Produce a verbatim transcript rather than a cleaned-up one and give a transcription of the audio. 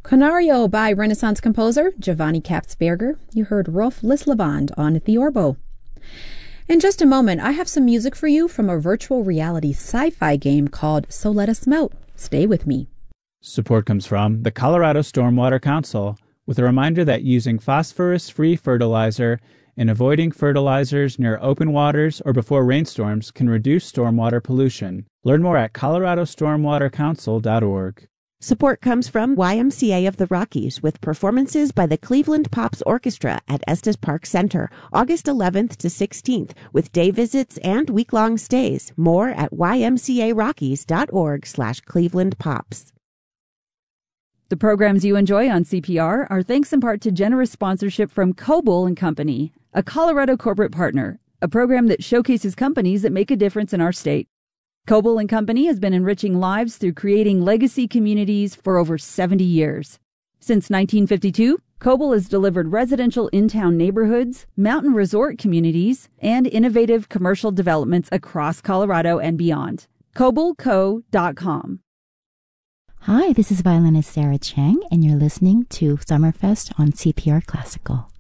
Canario by Renaissance composer Giovanni Kapsberger. You heard Rolf Lisleband on the oboe. In just a moment, I have some music for you from a virtual reality sci-fi game called So Let Us Melt. Stay with me. Support comes from the Colorado Stormwater Council, with a reminder that using phosphorus-free fertilizer and avoiding fertilizers near open waters or before rainstorms can reduce stormwater pollution. Learn more at colorado stormwater council dot org. Support comes from Y M C A of the Rockies with performances by the Cleveland Pops Orchestra at Estes Park Center, August eleventh to sixteenth, with day visits and week-long stays. More at y m c a rockies dot org slash Cleveland Pops. The programs you enjoy on C P R are thanks in part to generous sponsorship from Coble and Company, a Colorado corporate partner, a program that showcases companies that make a difference in our state. Coble and Company has been enriching lives through creating legacy communities for over seventy years. Since nineteen fifty-two, Coble has delivered residential in-town neighborhoods, mountain resort communities, and innovative commercial developments across Colorado and beyond. coble co dot com. Hi, this is violinist Sarah Chang, and you're listening to Summerfest on C P R Classical.